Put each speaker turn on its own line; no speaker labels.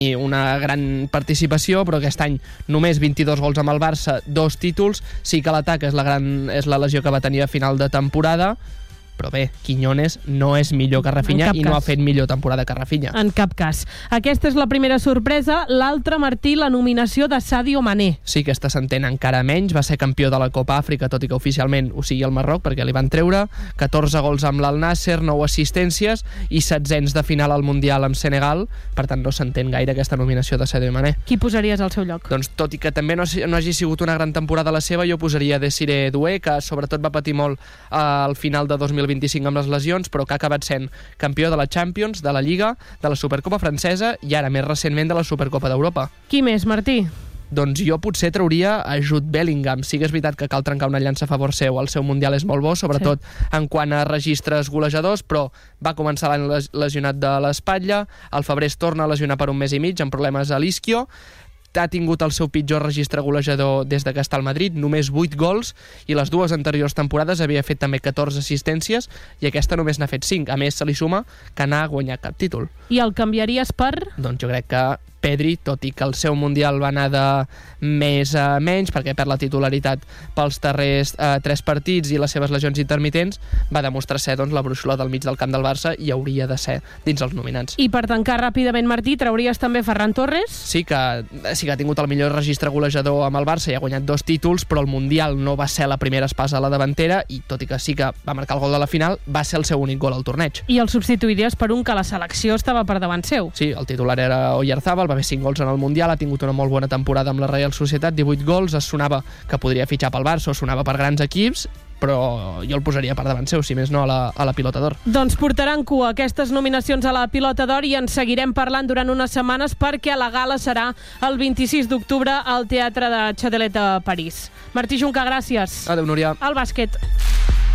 una gran participació, però aquest any només 22 gols amb el Barça, 2 títols. Sí que l'atac és la lesió que va tenir a final de temporada, però bé, Quiñones no és millor que Rafinha i no ha fet millor temporada que Rafinha.
En cap cas. Aquesta és la primera sorpresa. L'altra, Martí, la nominació de Sadio Mané.
Sí, aquesta s'entén encara menys. Va ser campió de la Copa Àfrica, tot i que oficialment ho sigui el Marroc, perquè li van treure 14 gols amb l'Al Nasser, 9 assistències i 16 de final al Mundial amb Senegal. Per tant, no s'entén gaire aquesta nominació de Sadio Mané.
Qui posaries al seu lloc?
Doncs tot i que també no hagi sigut una gran temporada la seva, jo posaria Desiré Doué, que sobretot va patir molt al final de 2025 amb les lesions, però que ha acabat sent campió de la Champions, de la Lliga, de la Supercopa francesa i ara més recentment de la Supercopa d'Europa.
Qui més, Martí?
Doncs jo potser trauria a Jude Bellingham. Sí que és veritat que cal trencar una llança a favor seu. El seu Mundial és molt bo, sobretot en quant a registres golejadors, però va començar l'any lesionat de l'espatlla, al febrer es torna a lesionar per un mes i mig amb problemes a l'isquio, ha tingut el seu pitjor registre golejador des que està al Madrid, només 8 gols, i les dues anteriors temporades havia fet també 14 assistències, i aquesta només n'ha fet 5. A més, se li suma que n'ha guanyat cap títol.
I el canviaries per?
Doncs jo crec que Pedri, tot i que el seu Mundial va anar de més a menys, perquè perd la titularitat pels darrers 3 partits i les seves lesions intermitents, va demostrar ser la brúixola del mig del camp del Barça i hauria de ser dins els nominants.
I per tancar ràpidament, Martí, trauries també Ferran Torres?
Sí que ha tingut el millor registre golejador amb el Barça i ha guanyat 2 títols, però el Mundial no va ser la primera espasa a la davantera i tot i que sí que va marcar el gol de la final, va ser el seu únic gol al torneig.
I el substituiries per un que la selecció estava per davant seu?
Sí, el titular era Oyarzabal, va haver 5 gols en el Mundial, ha tingut una molt bona temporada amb la Real Societat, 18 gols, es sonava que podria fitxar pel Barça o sonava per grans equips, però jo el posaria per davant seu, si més no, a la Pilota d'Or.
Doncs portaran cua aquestes nominacions a la Pilota d'Or i en seguirem parlant durant unes setmanes perquè la gala serà el 26 d'octubre al Teatre de Châtelet de París. Martí Junca, gràcies.
Adéu, Núria.
Al bàsquet.